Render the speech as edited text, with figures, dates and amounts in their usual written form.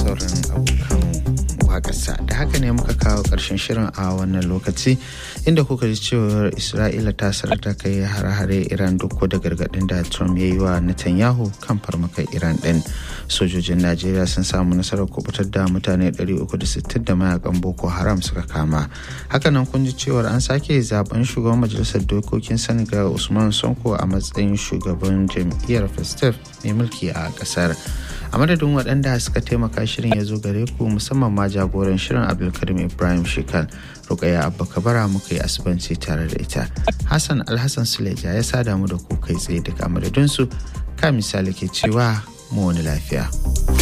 sauran abokan waƙarsa. Da haka ne muka kawo ƙarshen shirin a wannan lokaci inda kuka ji cewar Isra'ila ta sanar da kai hare-hare Iran duk da gargaɗin da Trump ya yi wa Netanyahu kan farmakar Iran ɗin. Sojojin Najeriya sun samu nasarar kubutar da mutane 360 da mayakan Boko Haram suka kama. Hakanan kun ji cewar an sake zaben shugaban majalisar dokokin Senegal Usman Sonko a matsayin shugaban jam'iyyar Festef mai mulki a ƙasar. A madadin waɗanda suka taimaka shirin ya zo gare ku musamman ma jagoran shirin Abdulkarim Ibrahim Shekal, Rukaya Abba Kabara muka yi asibanci tare da ita. Hassan Alhassan Suleja ya sada mu da ku kai tsaye daga madadinsu ka misali ke cewa mu wani lafiya.